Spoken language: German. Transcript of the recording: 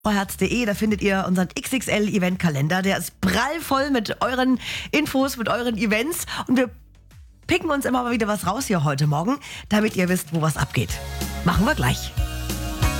Herz.de, da findet ihr unseren XXL-Eventkalender. Der ist prallvoll mit euren Infos, mit euren Events. Und wir picken uns immer mal wieder was raus hier heute Morgen, damit ihr wisst, wo was abgeht. Machen wir gleich.